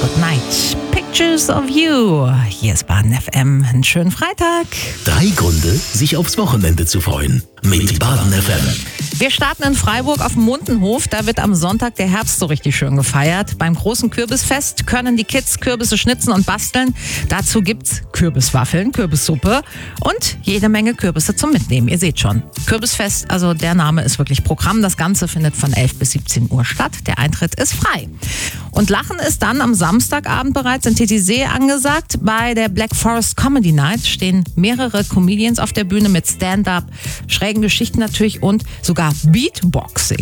Good Night. Pictures of You. Hier ist Baden FM. Einen schönen Freitag. 3 Gründe, sich aufs Wochenende zu freuen. Mit Baden FM. Wir starten in Freiburg auf dem Mundenhof. Da wird am Sonntag der Herbst so richtig schön gefeiert. Beim großen Kürbisfest können die Kids Kürbisse schnitzen und basteln. Dazu gibt's Kürbiswaffeln, Kürbissuppe und jede Menge Kürbisse zum Mitnehmen. Ihr seht schon. Kürbisfest, also der Name ist wirklich Programm. Das Ganze findet von 11 bis 17 Uhr statt. Der Eintritt ist frei. Und Lachen ist dann am Samstagabend bereits in Titisee angesagt. Bei der Black Forest Comedy Night stehen mehrere Comedians auf der Bühne mit Stand-up, schrägen Geschichten natürlich und sogar Beatboxing.